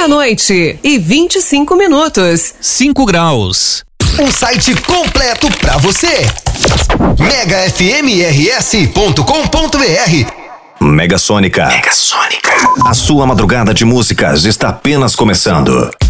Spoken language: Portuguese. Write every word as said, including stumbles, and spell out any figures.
Meia-noite e vinte e cinco minutos. cinco graus. Um site completo pra você. mega f m r s ponto com ponto b r. Mega Sônica. Mega Sônica. A sua madrugada de músicas está apenas começando.